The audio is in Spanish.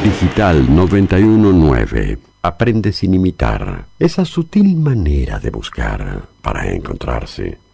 Digital 919. Aprende sin imitar. Esa sutil manera de buscar para encontrarse.